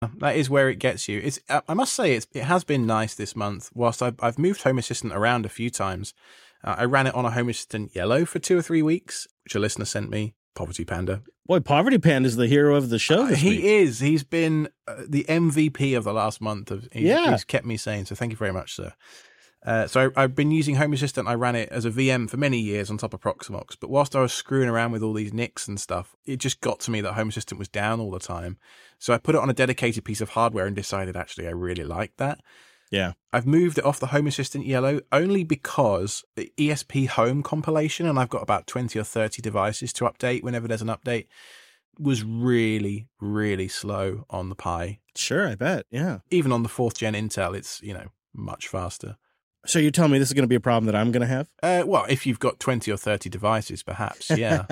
That is where it gets you. I must say, it has been nice this month. Whilst I've moved Home Assistant around a few times, I ran it on a Home Assistant Yellow for 2 or 3 weeks, which a listener sent me, Poverty Panda. Boy, Poverty Panda is the hero of the show this week. He is. He's been the MVP of the last month. He's kept me sane, so thank you very much, sir. So I've been using Home Assistant. I ran it as a VM for many years on top of Proximox. But whilst I was screwing around with all these NICs and stuff, it just got to me that Home Assistant was down all the time. So I put it on a dedicated piece of hardware and decided, actually, I really like that. Yeah. I've moved it off the Home Assistant Yellow only because the ESP Home compilation, and I've got about 20 or 30 devices to update whenever there's an update, was really, really slow on the Pi. Sure, I bet. Yeah. Even on the 4th gen Intel, it's, much faster. So you're telling me this is going to be a problem that I'm going to have? Well, if you've got 20 or 30 devices, perhaps, yeah.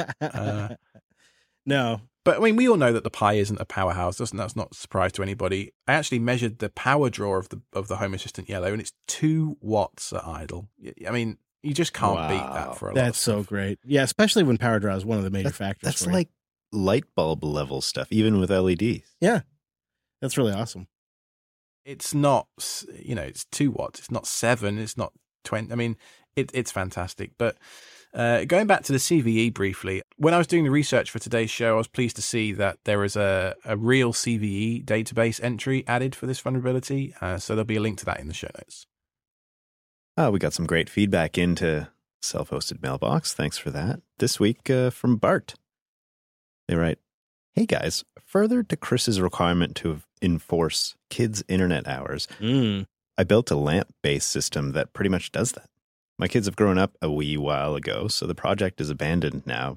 No. But, I mean, we all know that the Pi isn't a powerhouse. That's not a surprise to anybody. I actually measured the power draw of the Home Assistant Yellow, and it's 2 watts at idle. I mean, you just can't beat that for a lot That's so great. Yeah, especially when power draw is one of the major factors. That's like light bulb level stuff, even with LEDs. Yeah. That's really awesome. It's not, it's 2 watts. It's not 7. It's not 20. I mean, it's fantastic. But going back to the CVE briefly, when I was doing the research for today's show, I was pleased to see that there is a real CVE database entry added for this vulnerability. So there'll be a link to that in the show notes. We got some great feedback into self-hosted mailbox. Thanks for that. This week from Bart. They write, "Hey guys, further to Chris's requirement to enforce kids' internet hours, I built a LAMP-based system that pretty much does that. My kids have grown up a wee while ago, so the project is abandoned now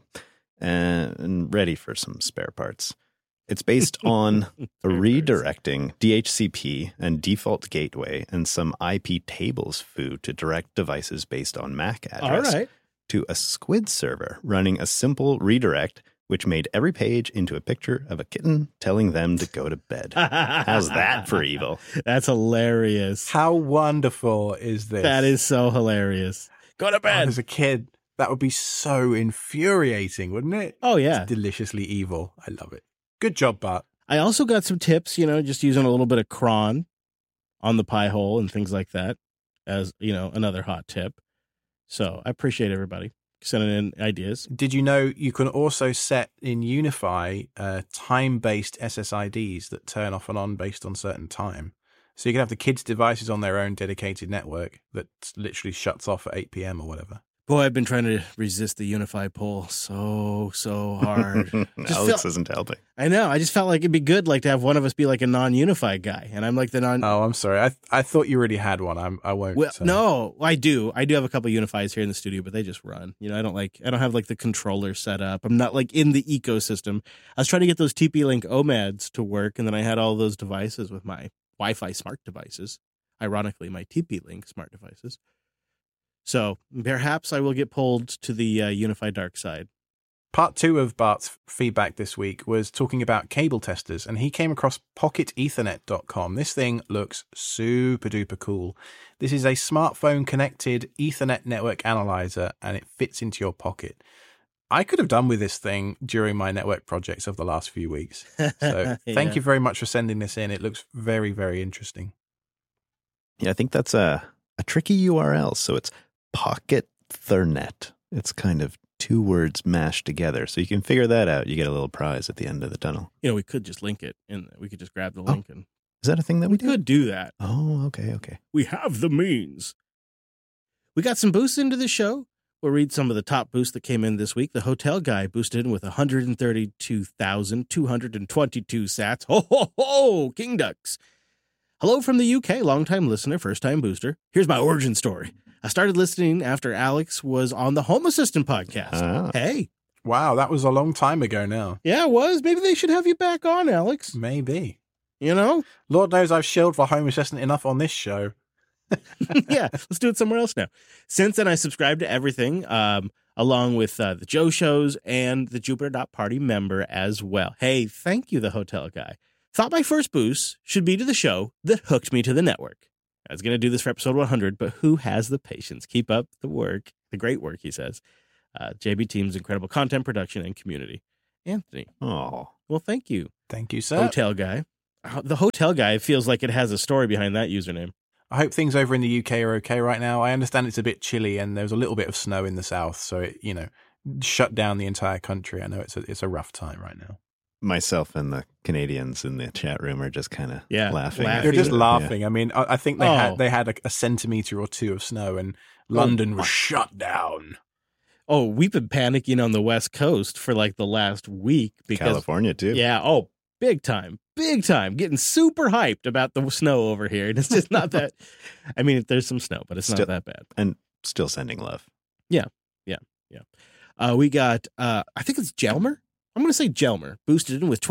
and ready for some spare parts. It's based on redirecting DHCP and default gateway and some IP tables foo to direct devices based on MAC address to a Squid server running a simple redirect which made every page into a picture of a kitten telling them to go to bed. How's that for evil?" That's hilarious. How wonderful is this? That is so hilarious. Go to bed. As a kid, that would be so infuriating, wouldn't it? Oh, yeah. It's deliciously evil. I love it. Good job, Bart. I also got some tips, just using a little bit of cron on the Pi hole and things like that as, another hot tip. So I appreciate everybody sending in ideas. Did you know you can also set in Unify time-based SSIDs that turn off and on based on certain time? So you can have the kids' devices on their own dedicated network that literally shuts off at 8 p.m. or whatever. Boy, I've been trying to resist the Unify pull so hard. Alex isn't helping. I know. I just felt like it'd be good to have one of us be like a non-Unify guy. And I'm like the non... Oh, I'm sorry. I thought you already had one. I won't. Well, no, I do. I do have a couple of Unifies here in the studio, but they just run. I don't have the controller set up. I'm not in the ecosystem. I was trying to get those TP-Link OMADs to work, and then I had all those devices with my Wi-Fi smart devices. Ironically, my TP-Link smart devices. So perhaps I will get pulled to the Unify dark side. Part 2 of Bart's feedback this week was talking about cable testers, and he came across PocketEthernet.com. This thing looks super duper cool. This is a smartphone connected Ethernet network analyzer, and it fits into your pocket. I could have done with this thing during my network projects of the last few weeks. So thank you very much for sending this in. It looks very, very interesting. Yeah, I think that's a tricky URL. So it's Pocket Ethernet. It's kind of 2 words mashed together. So you can figure that out. You get a little prize at the end of the tunnel. We could just link it, and we could just grab the link. And is that a thing that we could do that? Oh, okay. We have the means. We got some boosts into the show. We'll read some of the top boosts that came in this week. The hotel guy boosted in with 132,222 sats. Ho, ho, ho! King Ducks. Hello from the UK, longtime listener, first-time booster. Here's my origin story. I started listening after Alex was on the Home Assistant podcast. Hey. Wow, that was a long time ago now. Yeah, it was. Maybe they should have you back on, Alex. Maybe. Lord knows I've shilled for Home Assistant enough on this show. Yeah, let's do it somewhere else now. Since then, I subscribed to everything, along with the Joe shows and the Jupiter.party member as well. Hey, thank you, the hotel guy. Thought my first boost should be to the show that hooked me to the network. I was going to do this for episode 100, but who has the patience? Keep up the work, the great work, he says. JB Team's incredible content production and community. Anthony. Oh. Well, thank you. Thank you, sir. Hotel guy. The hotel guy feels like it has a story behind that username. I hope things over in the UK are okay right now. I understand it's a bit chilly and there's a little bit of snow in the south, so it, shut down the entire country. I know it's a rough time right now. Myself and the Canadians in the chat room are just kind of laughing. They're just laughing. Yeah. I mean, I think they had a centimeter or two of snow, and London was shut down. Oh, we've been panicking on the West Coast for like the last week because California too. Yeah. Oh, big time, getting super hyped about the snow over here. And it's just not that. I mean, there's some snow, but it's not that bad. And still sending love. Yeah. We got. I think it's Jelmer. I'm going to say Jelmer, boosted in with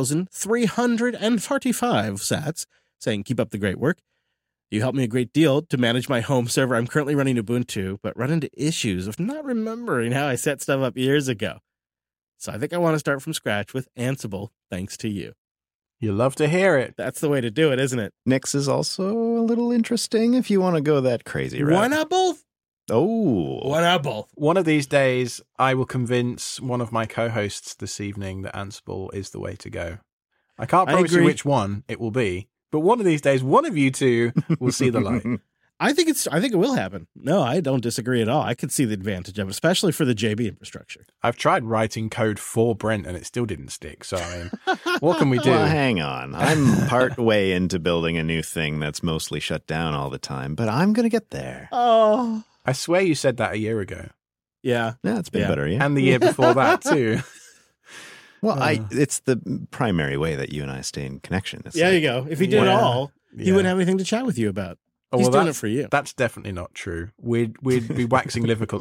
12,345 sats, saying, keep up the great work. You helped me a great deal to manage my home server. I'm currently running Ubuntu, but run into issues of not remembering how I set stuff up years ago. So I think I want to start from scratch with Ansible, thanks to you. You love to hear it. That's the way to do it, isn't it? Nix is also a little interesting if you want to go that crazy route. Why not both? Oh. Why not both? One of these days, I will convince one of my co-hosts this evening that Ansible is the way to go. I can't promise you which one it will be, but one of these days, one of you two will see the light. I think it will happen. No, I don't disagree at all. I could see the advantage of it, especially for the JB infrastructure. I've tried writing code for Brent and it still didn't stick. So, I mean, what can we do? Well, hang on. I'm part way into building a new thing that's mostly shut down all the time, but I'm going to get there. Oh, I swear you said that a year ago. Yeah. Yeah, it's been better, yeah. And the year before that, too. Well, it's the primary way that you and I stay in connection. It's there you go. If he did it all, he wouldn't have anything to chat with you about. He's doing it for you. That's definitely not true. We'd be waxing lyrical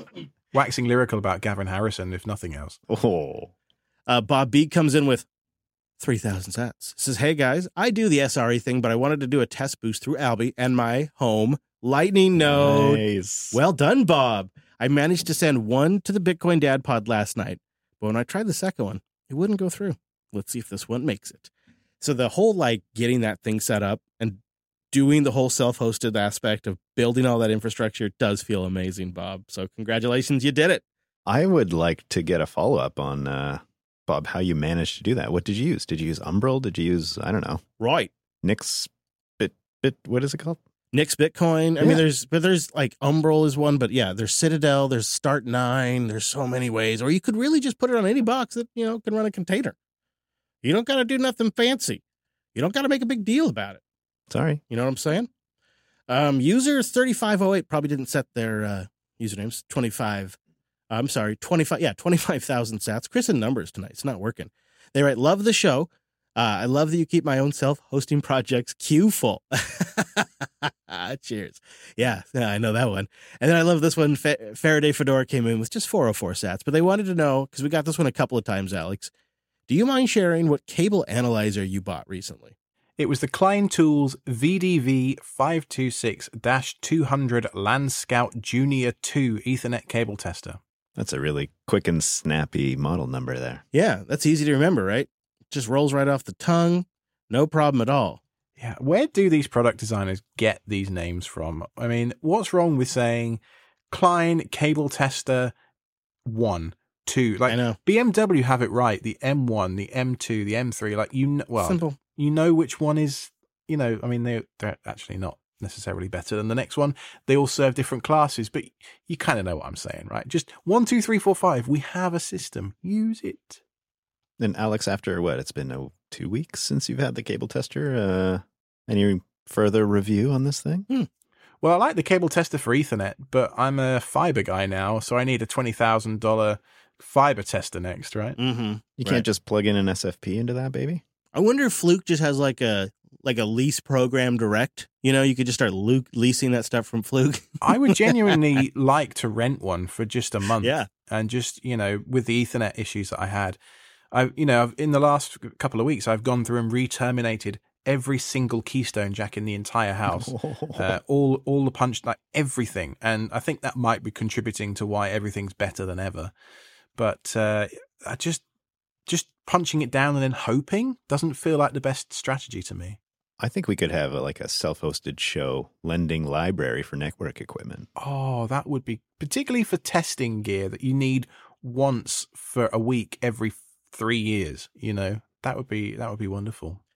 about Gavin Harrison, if nothing else. Oh. Bob B comes in with 3,000 sats. Says, hey, guys, I do the SRE thing, but I wanted to do a test boost through Alby and my home Lightning node. Nice. Well done, Bob. I managed to send one to the Bitcoin Dad Pod last night, but when I tried the second one, it wouldn't go through. Let's see if this one makes it. So the whole getting that thing set up and doing the whole self-hosted aspect of building all that infrastructure does feel amazing, Bob. So congratulations, you did it. I would like to get a follow-up on, Bob, how you managed to do that. What did you use? Did you use Umbrel? Did you use, I don't know. Right. Nix what is it called? Nix Bitcoin. I mean, there's Umbrel is one, but yeah, there's Citadel, there's Start9, there's so many ways. Or you could really just put it on any box that, can run a container. You don't got to do nothing fancy. You don't got to make a big deal about it. Sorry. You know what I'm saying? Users 3508 probably didn't set their usernames. 25,000 sats. Chris in numbers tonight. It's not working. They write, love the show. I love that you keep my own self-hosting projects queue full. Cheers. Yeah, I know that one. And then I love this one. Faraday Fedora came in with just 404 sats, but they wanted to know, because we got this one a couple of times, Alex, do you mind sharing what cable analyzer you bought recently? It was the Klein Tools VDV 526-200 Land Scout Junior 2 Ethernet cable tester. That's a really quick and snappy model number there. Yeah, that's easy to remember, right? Just rolls right off the tongue. No problem at all. Yeah. Where do these product designers get these names from? I mean, what's wrong with saying Klein Cable Tester 1, 2? Like, I know. BMW have it right. The M1, the M2, the M3. Simple. You know which one is, I mean, they're actually not necessarily better than the next one. They all serve different classes, but you kind of know what I'm saying, right? Just 1, 2, 3, 4, 5. We have a system. Use it. And Alex, after what? It's been 2 weeks since you've had the cable tester. Any further review on this thing? Well, I like the cable tester for Ethernet, but I'm a fiber guy now, so I need a $20,000 fiber tester next, right? Mm-hmm. You can't just plug in an SFP into that, baby? I wonder if Fluke just has like a lease program direct. You could just start leasing that stuff from Fluke. I would genuinely like to rent one for just a month. Yeah. And just, with the Ethernet issues that I had, I've in the last couple of weeks, I've gone through and re-terminated every single keystone jack in the entire house, all the punch, everything. And I think that might be contributing to why everything's better than ever. But I just punching it down and then hoping doesn't feel like the best strategy to me. I think we could have a self-hosted show lending library for network equipment. Oh, that would be particularly for testing gear that you need once for a week every 3 years. That would be wonderful.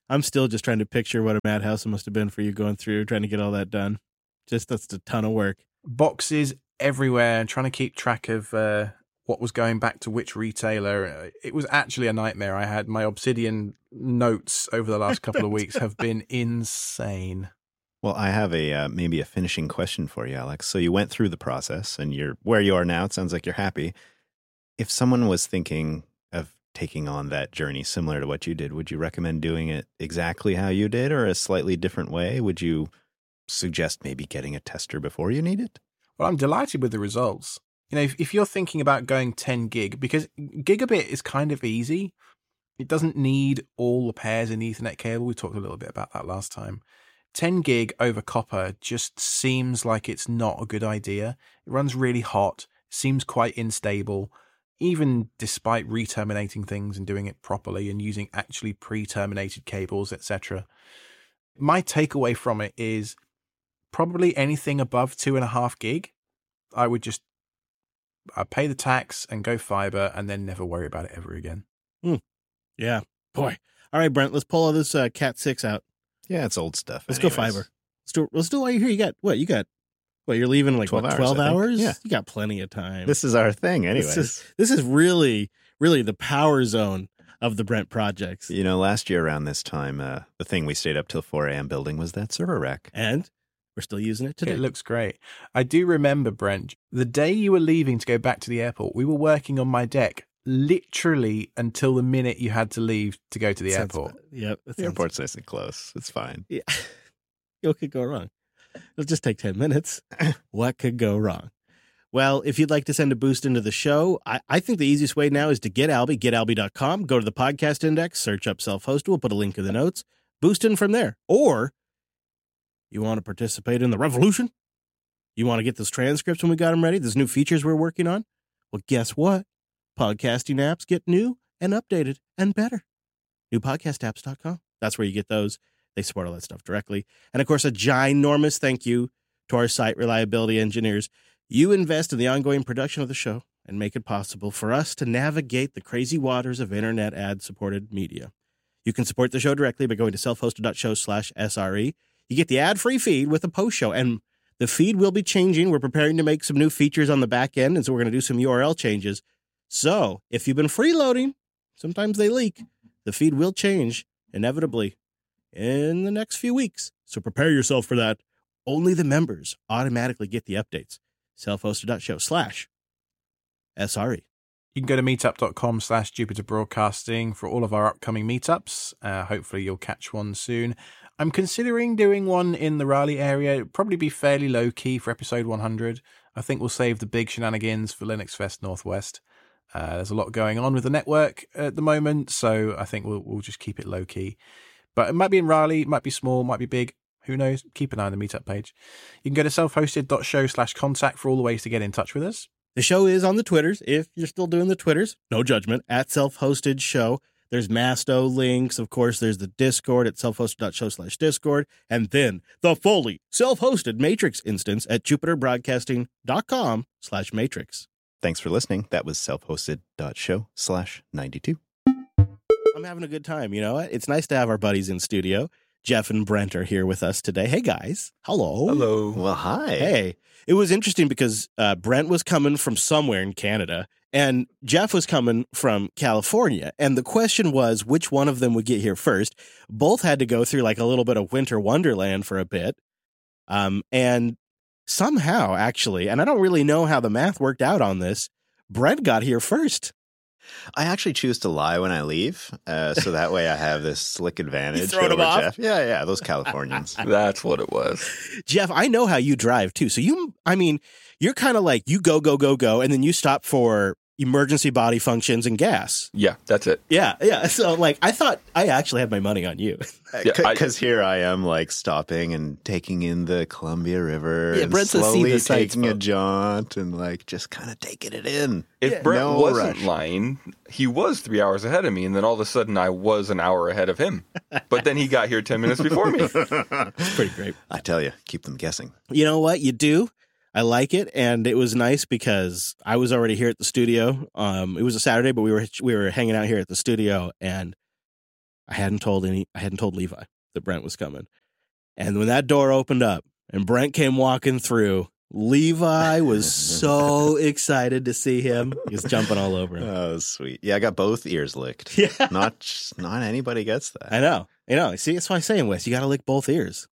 I'm still just trying to picture what a madhouse must have been for you going through, trying to get all that done. That's a ton of work. Boxes everywhere, trying to keep track of what was going back to which retailer. It was actually a nightmare. I had my Obsidian notes over the last couple of weeks have been insane. Well, I have maybe a finishing question for you, Alex. So you went through the process and you're where you are now. It sounds like you're happy. If someone was thinking of taking on that journey similar to what you did, would you recommend doing it exactly how you did or a slightly different way? Would you suggest maybe getting a tester before you need it? Well, I'm delighted with the results. You know, if you're thinking about going 10 gig, because gigabit is kind of easy, it doesn't need all the pairs in the Ethernet cable. We talked a little bit about that last time. 10 gig over copper just seems like it's not a good idea. It runs really hot, seems quite unstable, even despite re-terminating things and doing it properly and using actually pre-terminated cables, etc. My takeaway from it is probably anything above 2.5 gig, I'd pay the tax and go fiber and then never worry about it ever again. Yeah. Boy. All right, Brent, let's pull all this Cat 6 out. Yeah, it's old stuff. Let's go fiber. Let's do while you're here. You got you're leaving like 12 hours? Yeah. You got plenty of time. This is our thing anyways. This is really, really the power zone of the Brent projects. You know, last year around this time, the thing we stayed up till 4 a.m. building was that server rack. And we're still using it today. It looks great. I do remember, Brent, the day you were leaving to go back to the airport, we were working on my deck literally until the minute you had to leave to go to the airport. Yep. The airport's nice and close. It's fine. Yeah. What could go wrong? It'll just take 10 minutes. What could go wrong? Well, if you'd like to send a boost into the show, I think the easiest way now is to get Alby, getalby.com, go to the podcast index, search up Self-Hosted, we'll put a link in the notes, boost in from there. Or you want to participate in the revolution? You want to get those transcripts when we got them ready? There's new features we're working on? Well, guess what? Podcasting apps get new and updated and better. Newpodcastapps.com. That's where you get those. They support all that stuff directly. And of course, a ginormous thank you to our site reliability engineers. You invest in the ongoing production of the show and make it possible for us to navigate the crazy waters of internet ad-supported media. You can support the show directly by going to selfhosted.show/SRE. You get the ad-free feed with a post show, and the feed will be changing. We're preparing to make some new features on the back end, and so we're going to do some URL changes. So if you've been freeloading, sometimes they leak. The feed will change, inevitably, in the next few weeks. So prepare yourself for that. Only the members automatically get the updates. Selfhosted.show/SRE. You can go to meetup.com/Jupiter Broadcasting for all of our upcoming meetups. Hopefully you'll catch one soon. I'm considering doing one in the Raleigh area. It'll probably be fairly low-key for episode 100. I think we'll save the big shenanigans for Linux Fest Northwest. There's a lot going on with the network at the moment, so I think we'll just keep it low-key. But it might be in Raleigh, it might be small, might be big. Who knows? Keep an eye on the meetup page. You can go to selfhosted.show/contact for all the ways to get in touch with us. The show is on the Twitters, if you're still doing the Twitters. No judgment, at Self-Hosted Show. There's Masto links. Of course, there's the Discord at selfhosted.show/Discord. And then the fully self-hosted Matrix instance at jupiterbroadcasting.com/Matrix. Thanks for listening. That was selfhosted.show/92. I'm having a good time. You know what? It's nice to have our buddies in studio. Jeff and Brent are here with us today. Hey, guys. Hello. Hello. Well, hi. Hey. It was interesting because Brent was coming from somewhere in Canada and Jeff was coming from California. And the question was, which one of them would get here first? Both had to go through like a little bit of winter wonderland for a bit. And somehow, actually, and I don't really know how the math worked out on this, Brent got here first. I actually choose to lie when I leave, so that way I have this slick advantage throwing over them off? Jeff. Yeah, those Californians. That's what it was. Jeff, I know how you drive too. So you're kind of like you go, and then you stop for emergency body functions and gas. Yeah, that's it. Yeah. So like, I thought I actually had my money on you. Because here I am like stopping and taking in the Columbia River and Brent's slowly the sights, taking a folks. jaunt and like just kind of taking it in. If Brent no wasn't rush. lying, he was 3 hours ahead of me, and then all of a sudden I was an hour ahead of him. But then he got here 10 minutes before me. It's pretty great. I tell you, keep them guessing. You know what? You do. I like it, and it was nice because I was already here at the studio. It was a Saturday, but we were hanging out here at the studio, and I hadn't told Levi that Brent was coming. And when that door opened up and Brent came walking through, Levi was so excited to see him. He was jumping all over him. Oh, sweet. Yeah, I got both ears licked. Yeah. Not anybody gets that. I know. See, that's why I'm saying, Wes, you got to lick both ears.